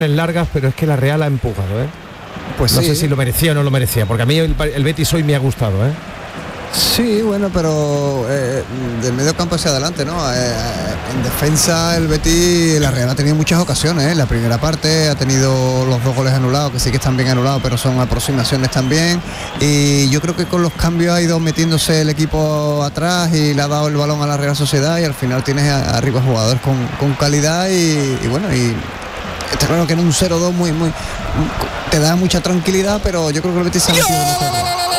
largas, pero es que la Real ha empujado, ¿eh? Pues no sí. sé si lo merecía o no lo merecía, porque a mí el Betis hoy me ha gustado, ¿eh? Sí, bueno, pero del medio campo hacia adelante, ¿no? En defensa el Betis, la Real ha tenido muchas ocasiones, ¿eh? La primera parte ha tenido los 2 goles anulados, que sí que están bien anulados, pero son aproximaciones también. Y yo creo que con los cambios ha ido metiéndose el equipo atrás y le ha dado el balón a la Real Sociedad y al final tienes arriba jugadores con calidad y bueno, y está claro que en un 0-2 muy te da mucha tranquilidad, pero yo creo que el Betis se ha metido en esta